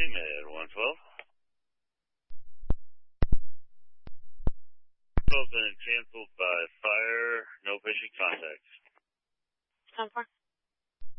CMed 112. 12 been canceled by fire, no patient contact. 10-4.